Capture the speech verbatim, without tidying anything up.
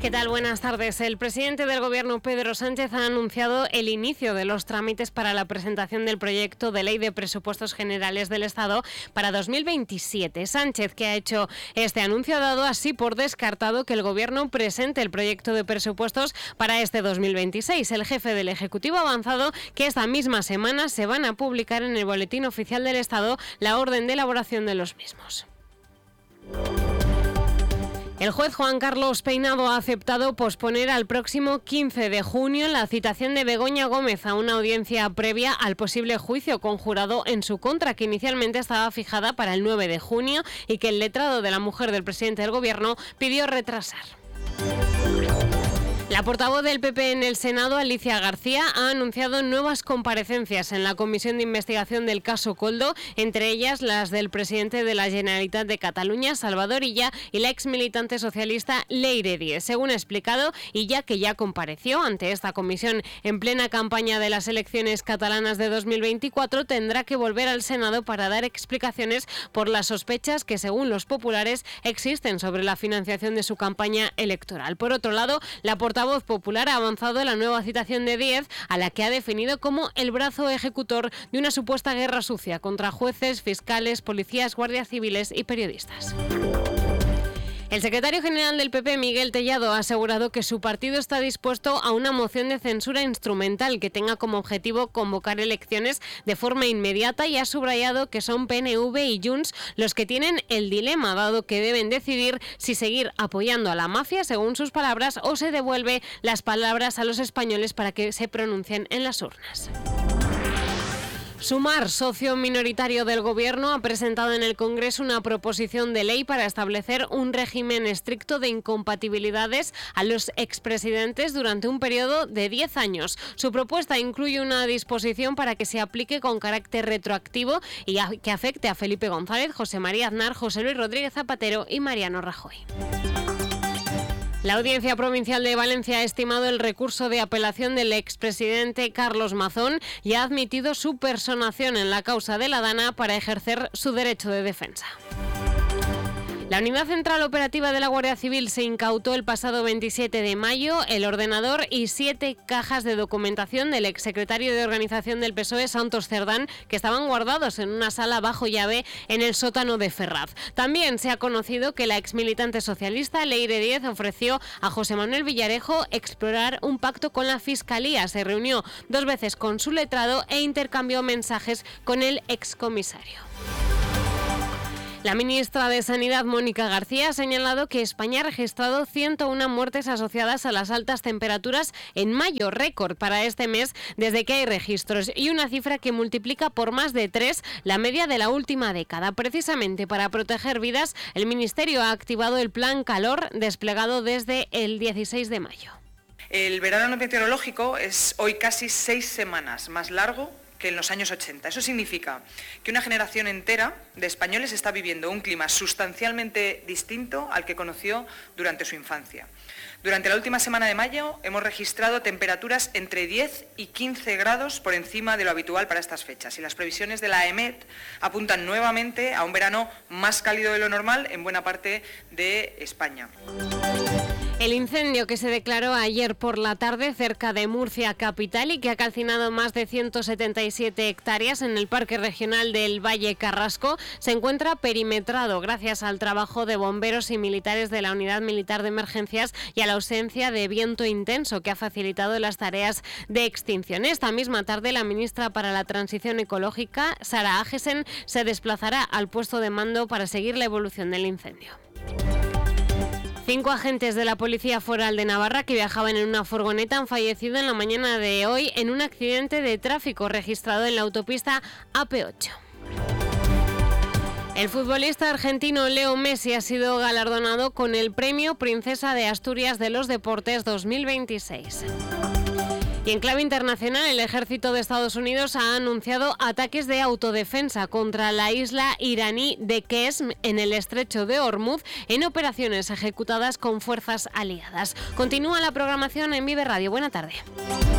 ¿Qué tal? Buenas tardes. El presidente del Gobierno, Pedro Sánchez, ha anunciado el inicio de los trámites para la presentación del proyecto de ley de presupuestos generales del Estado para dos mil veintisiete. Sánchez, que ha hecho este anuncio, ha dado así por descartado que el Gobierno presente el proyecto de presupuestos para este dos mil veintiséis. El jefe del Ejecutivo ha avanzado que esta misma semana se van a publicar en el Boletín Oficial del Estado la orden de elaboración de los mismos. El juez Juan Carlos Peinado ha aceptado posponer al próximo quince de junio la citación de Begoña Gómez a una audiencia previa al posible juicio conjurado en su contra, que inicialmente estaba fijada para el nueve de junio y que el letrado de la mujer del presidente del Gobierno pidió retrasar. La portavoz del P P en el Senado, Alicia García, ha anunciado nuevas comparecencias en la comisión de investigación del caso Koldo, entre ellas las del presidente de la Generalitat de Cataluña, Salvador Illa, y la exmilitante socialista Leire Diez. Según ha explicado Illa, que ya compareció ante esta comisión en plena campaña de las elecciones catalanas de dos mil veinticuatro, tendrá que volver al Senado para dar explicaciones por las sospechas que, según los populares, existen sobre la financiación de su campaña electoral. Por otro lado, la portavoz Voz Popular ha avanzado la nueva citación de Diez, a la que ha definido como el brazo ejecutor de una supuesta guerra sucia contra jueces, fiscales, policías, guardias civiles y periodistas. El secretario general del P P, Miguel Tellado, ha asegurado que su partido está dispuesto a una moción de censura instrumental que tenga como objetivo convocar elecciones de forma inmediata, y ha subrayado que son P N V y Junts los que tienen el dilema, dado que deben decidir si seguir apoyando a la mafia, según sus palabras, o se devuelve las palabras a los españoles para que se pronuncien en las urnas. Sumar, socio minoritario del Gobierno, ha presentado en el Congreso una proposición de ley para establecer un régimen estricto de incompatibilidades a los expresidentes durante un periodo de diez años. Su propuesta incluye una disposición para que se aplique con carácter retroactivo y a, que afecte a Felipe González, José María Aznar, José Luis Rodríguez Zapatero y Mariano Rajoy. La Audiencia Provincial de Valencia ha estimado el recurso de apelación del expresidente Carlos Mazón y ha admitido su personación en la causa de la Dana para ejercer su derecho de defensa. La Unidad Central Operativa de la Guardia Civil se incautó el pasado veintisiete de mayo el ordenador y siete cajas de documentación del exsecretario de Organización del P S O E, Santos Cerdán, que estaban guardados en una sala bajo llave en el sótano de Ferraz. También se ha conocido que la exmilitante socialista Leire Diez ofreció a José Manuel Villarejo explorar un pacto con la Fiscalía. Se reunió dos veces con su letrado e intercambió mensajes con el excomisario. La ministra de Sanidad, Mónica García, ha señalado que España ha registrado ciento una muertes asociadas a las altas temperaturas en mayo, récord para este mes desde que hay registros, y una cifra que multiplica por más de tres la media de la última década. Precisamente para proteger vidas, el Ministerio ha activado el Plan Calor desplegado desde el dieciséis de mayo. El verano meteorológico es hoy casi seis semanas más largo que en los años ochenta. Eso significa que una generación entera de españoles está viviendo un clima sustancialmente distinto al que conoció durante su infancia. Durante la última semana de mayo hemos registrado temperaturas entre diez y quince grados por encima de lo habitual para estas fechas, y las previsiones de la EMET apuntan nuevamente a un verano más cálido de lo normal en buena parte de España. El incendio que se declaró ayer por la tarde cerca de Murcia capital y que ha calcinado más de ciento setenta y siete hectáreas en el Parque Regional del Valle Carrasco se encuentra perimetrado gracias al trabajo de bomberos y militares de la Unidad Militar de Emergencias y a la ausencia de viento intenso que ha facilitado las tareas de extinción. Esta misma tarde la ministra para la Transición Ecológica, Sara Agesen, se desplazará al puesto de mando para seguir la evolución del incendio. Cinco agentes de la Policía Foral de Navarra que viajaban en una furgoneta han fallecido en la mañana de hoy en un accidente de tráfico registrado en la autopista A P ocho. El futbolista argentino Leo Messi ha sido galardonado con el Premio Princesa de Asturias de los Deportes dos mil veintiséis. Y en clave internacional, el ejército de Estados Unidos ha anunciado ataques de autodefensa contra la isla iraní de Qesm en el estrecho de Hormuz en operaciones ejecutadas con fuerzas aliadas. Continúa la programación en Vive Radio. Buena tarde.